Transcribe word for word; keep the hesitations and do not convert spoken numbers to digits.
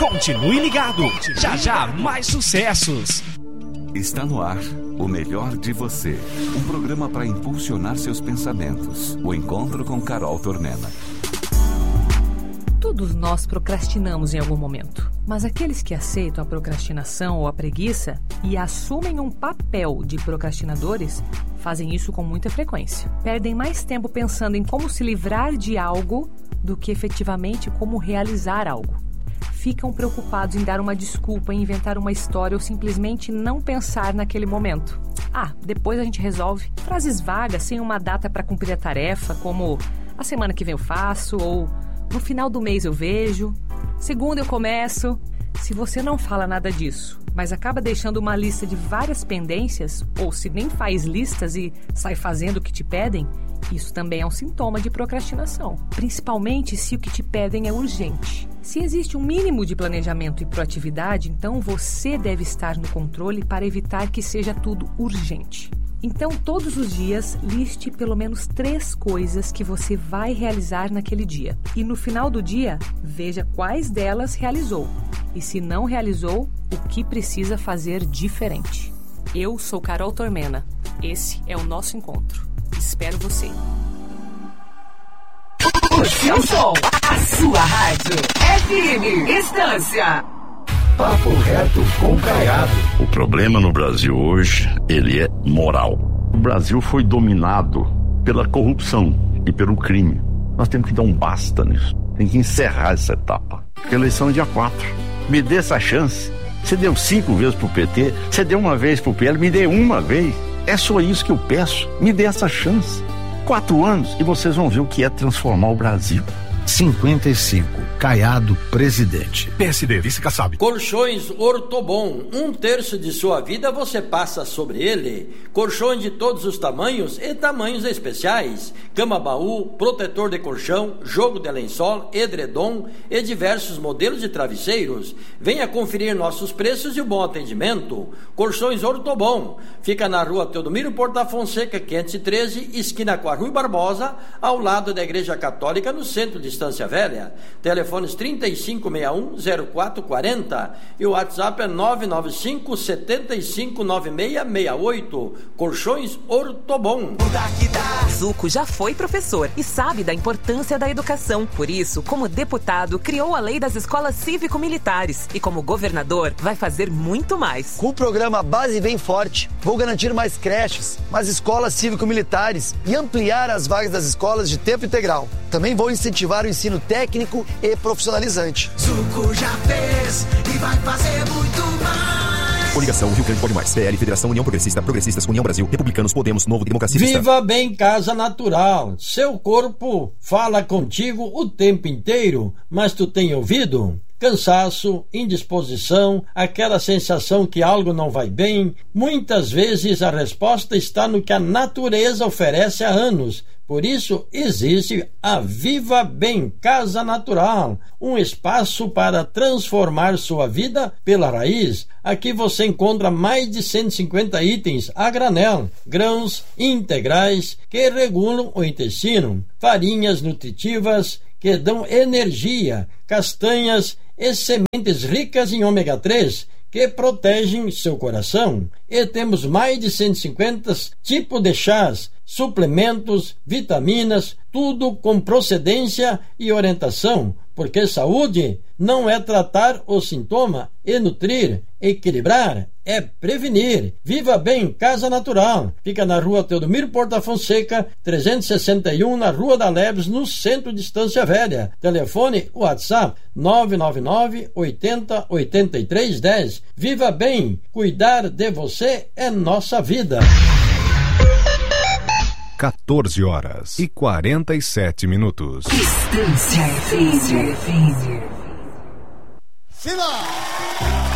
Continue ligado. Já já mais sucessos. Está no ar O Melhor de Você, um programa para impulsionar seus pensamentos. O encontro com Carol Tormena. Todos nós procrastinamos em algum momento, mas aqueles que aceitam a procrastinação ou a preguiça e assumem um papel de procrastinadores fazem isso com muita frequência. Perdem mais tempo pensando em como se livrar de algo do que efetivamente como realizar algo. Ficam preocupados em dar uma desculpa, em inventar uma história ou simplesmente não pensar naquele momento. Ah, depois a gente resolve. Frases vagas sem uma data para cumprir a tarefa, como a semana que vem eu faço ou no final do mês eu vejo, segunda eu começo. Se você não fala nada disso, mas acaba deixando uma lista de várias pendências, ou se nem faz listas e sai fazendo o que te pedem, isso também é um sintoma de procrastinação, principalmente se o que te pedem é urgente. Se existe um mínimo de planejamento e proatividade, então você deve estar no controle para evitar que seja tudo urgente. Então, todos os dias, liste pelo menos três coisas que você vai realizar naquele dia. E no final do dia, veja quais delas realizou. E se não realizou, o que precisa fazer diferente. Eu sou Carol Tormena. Esse é o nosso encontro. Espero você. O seu som, a sua rádio. F M Estância. Papo reto com Caiado. O problema no Brasil hoje, ele é moral. O Brasil foi dominado pela corrupção e pelo crime. Nós temos que dar um basta nisso. Tem que encerrar essa etapa. A eleição é dia quatro. Me dê essa chance. Você deu cinco vezes pro P T, você deu uma vez pro P L, me dê uma vez. É só isso que eu peço. Me dê essa chance. Quatro anos e vocês vão ver o que é transformar o Brasil. cinquenta e cinco. Caiado, presidente. P S D, vice-caçabe. Colchões Ortobon. Um terço de sua vida você passa sobre ele. Colchões de todos os tamanhos e tamanhos especiais. Cama-baú, protetor de colchão, jogo de lençol, edredom e diversos modelos de travesseiros. Venha conferir nossos preços e o bom atendimento. Colchões Ortobon. Fica na rua Teodomiro Porta Fonseca, quinhentos e treze, esquina com a Rui Barbosa, ao lado da Igreja Católica, no centro de Estância Velha. Telefones trinta e cinco sessenta e um, zero quatro quarenta e o WhatsApp é nove nove cinco, sete cinco, nove seis seis oito. Colchões Ortobon. Zuco já foi professor e sabe da importância da educação. Por isso, como deputado, criou a lei das escolas cívico-militares e como governador vai fazer muito mais. Com o programa Base Bem Forte, vou garantir mais creches, mais escolas cívico-militares e ampliar as vagas das escolas de tempo integral. Também vou incentivar o ensino técnico e profissionalizante. Zuco já fez e vai fazer muito mais. Coligação Rio Grande Pode Mais, P L, Federação União Progressista, Progressistas, União Brasil, Republicanos, Podemos, Novo, Democracia. Viva Bem Casa Natural. Seu corpo fala contigo o tempo inteiro, mas tu tem ouvido? Cansaço, indisposição, aquela sensação que algo não vai bem. Muitas vezes a resposta está no que a natureza oferece há anos. Por isso existe a Viva Bem Casa Natural, um espaço para transformar sua vida pela raiz. Aqui você encontra mais de cento e cinquenta itens a granel, grãos integrais que regulam o intestino, farinhas nutritivas que dão energia, castanhas e sementes ricas em ômega três que protegem seu coração. E temos mais de cento e cinquenta tipos de chás, suplementos, vitaminas, tudo com procedência e orientação, porque saúde não é tratar o sintoma e nutrir, equilibrar é prevenir. Viva Bem Casa Natural. Fica na rua Teodomiro Porta Fonseca, trezentos e sessenta e um, na Rua da Leves, no centro de Estância Velha. Telefone WhatsApp nove nove nove, oitenta, oitenta e três, dez. Viva Bem. Cuidar de você é nossa vida. quatorze horas e quarenta e sete minutos. Estância F M. Fila!